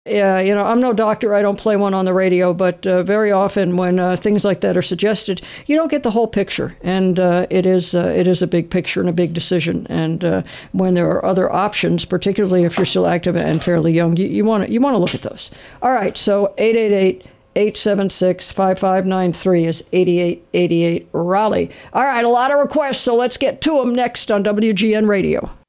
Yeah, I'm no doctor. I don't play one on the radio, but very often when things like that are suggested, you don't get the whole picture, and it is a big picture and a big decision. And when there are other options, particularly if you're still active and fairly young, you want to look at those. All right, so 888-876-5593 is 8888 Raleigh. All right, a lot of requests, so let's get to them next on WGN Radio.